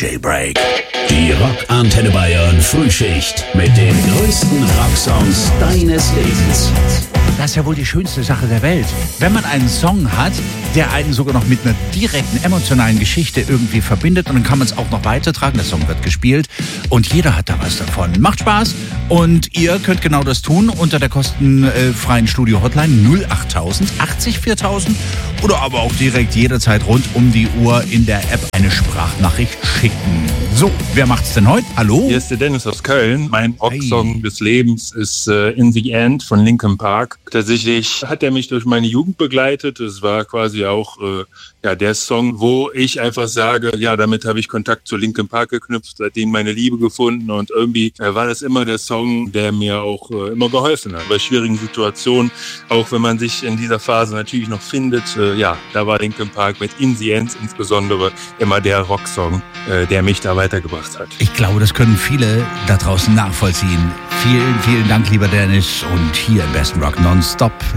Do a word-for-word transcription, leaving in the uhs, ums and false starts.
Jailbreak. Die Rock-Antenne Bayern Frühschicht mit den größten Rocksongs deines Lebens. Das ist ja wohl die schönste Sache der Welt. Wenn man einen Song hat, der einen sogar noch mit einer direkten emotionalen Geschichte irgendwie verbindet, und dann kann man es auch noch weitertragen. Der Song wird gespielt und jeder hat da was davon. Macht Spaß und ihr könnt genau das tun unter der kostenfreien Studio-Hotline null achttausend achtzig viertausend oder aber auch direkt jederzeit rund um die Uhr in der App eine Sprachnachricht schicken. So, wer macht's denn heute? Hallo? Hier ist der Dennis aus Köln. Mein Rocksong Hey. des Lebens ist äh, In the End von Linkin Park. Tatsächlich hat er mich durch meine Jugend begleitet. Es war quasi auch äh, ja, der Song, wo ich einfach sage, ja, damit habe ich Kontakt zu Linkin Park geknüpft, seitdem meine Liebe gefunden, und irgendwie äh, war das immer der Song, der mir auch äh, immer geholfen hat bei schwierigen Situationen, auch wenn man sich in dieser Phase natürlich noch findet. Äh, ja, da war Linkin Park mit In the End insbesondere immer der Rocksong, äh, der mich da weitergebracht hat. Ich glaube, das können viele da draußen nachvollziehen. Vielen, vielen Dank, lieber Dennis. Und hier im besten Rock nonstop